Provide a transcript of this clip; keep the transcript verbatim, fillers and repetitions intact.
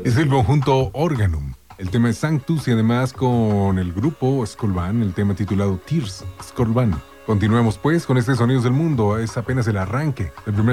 Es el conjunto Organum. El tema es Sanctus y además con el grupo Skullvan, el tema titulado Tears Skullvan. Continuemos pues con este Sonidos del Mundo. Es apenas el arranque del primer